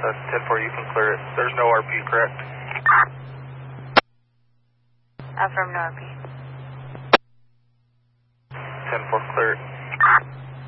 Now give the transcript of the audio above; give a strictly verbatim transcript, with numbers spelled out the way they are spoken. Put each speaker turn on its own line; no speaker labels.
That's ten four, you can clear it. There's no R P, correct?
Affirm, no R P.
ten four, clear it.